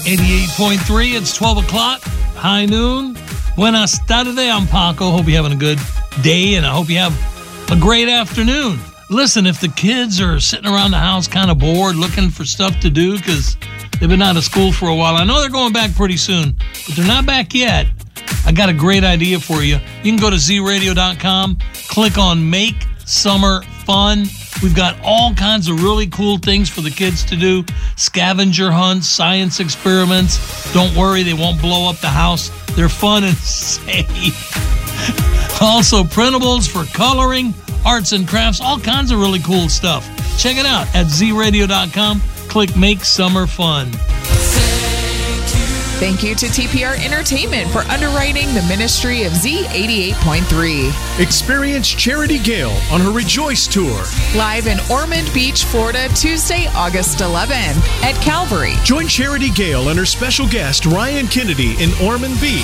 88.3, it's 12 o'clock, high noon. Buenas tardes, I'm Paco. Hope you're having a good day, and I hope you have a great afternoon. Listen, if the kids are sitting around the house kind of bored, looking for stuff to do because they've been out of school for a while, I know they're going back pretty soon, but they're not back yet. I got a great idea for you. You can go to zradio.com, click on Make Summer Fun. We've got all kinds of really cool things for the kids to do. Scavenger hunts, science experiments. Don't worry, they won't blow up the house. They're fun and safe. Also, printables for coloring, arts and crafts, all kinds of really cool stuff. Check it out at zradio.com. Click Make Summer Fun. Thank you to TPR Entertainment for underwriting the ministry of Z88.3. Experience Charity Gale on her Rejoice Tour. Live in Ormond Beach, Florida, Tuesday, August 11th at Calvary. Join Charity Gale and her special guest, Ryan Kennedy, in Ormond Beach.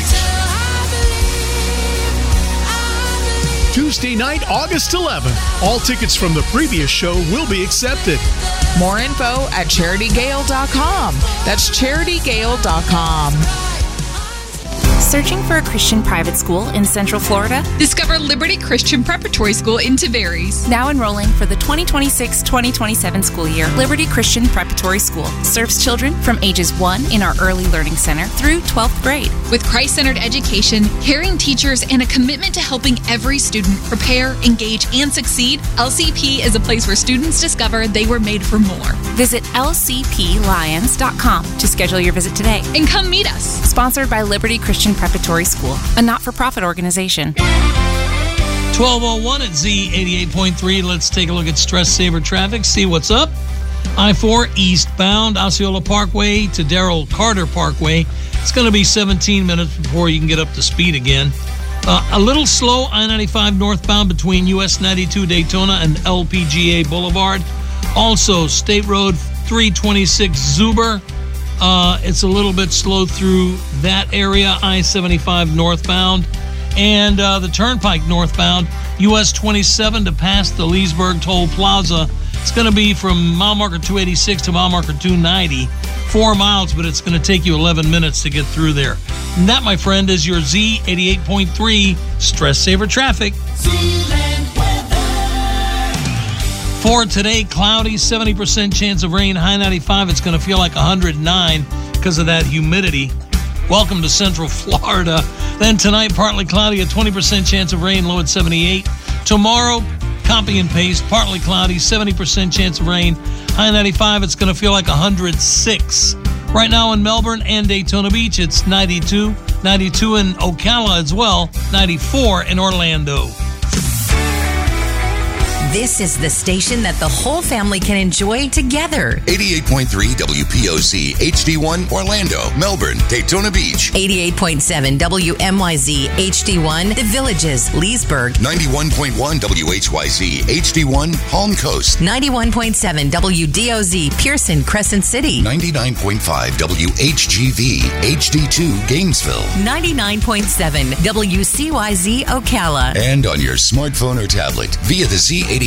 Tuesday night, August 11th. All tickets from the previous show will be accepted. More info at CharityGale.com. That's CharityGale.com. Searching for a Christian private school in Central Florida? Discover Liberty Christian Preparatory School in Tavares. Now enrolling for the 2026-2027 school year, Liberty Christian Preparatory School serves children from ages 1 in our Early Learning Center through 12th grade. With Christ-centered education, caring teachers, and a commitment to helping every student prepare, engage, and succeed, LCP is a place where students discover they were made for more. Visit lcplions.com to schedule your visit today. And come meet us. Sponsored by Liberty Christian Preparatory School, a not-for-profit organization. 1201 at Z88.3. Let's take a look at Stress Saver traffic, see what's up. I-4 eastbound, Osceola Parkway to Darrell Carter Parkway. It's going to be 17 minutes before you can get up to speed again. A little slow, I-95 northbound between US 92 Daytona and LPGA Boulevard. Also, State Road 326 Zuber. It's a little bit slow through that area, I-75 northbound. And the Turnpike northbound, US 27 to pass the Leesburg Toll Plaza. It's going to be from mile marker 286 to mile marker 290. 4 miles, but it's going to take you 11 minutes to get through there. And that, my friend, is your Z88.3 Stress Saver Traffic. For today, cloudy, 70% chance of rain, high 95. It's going to feel like 109 because of that humidity. Welcome to Central Florida. Then tonight, partly cloudy, a 20% chance of rain, low at 78. Tomorrow, copy and paste, partly cloudy, 70% chance of rain, high 95. It's going to feel like 106. Right now in Melbourne and Daytona Beach, it's 92. 92 in Ocala as well, 94 in Orlando. This is the station that the whole family can enjoy together. 88.3 WPOC, HD1, Orlando, Melbourne, Daytona Beach. 88.7 WMYZ, HD1, The Villages, Leesburg. 91.1 WHYZ, HD1, Palm Coast. 91.7 WDOZ, Pearson, Crescent City. 99.5 WHGV, HD2, Gainesville. 99.7 WCYZ, Ocala. And on your smartphone or tablet via the Z88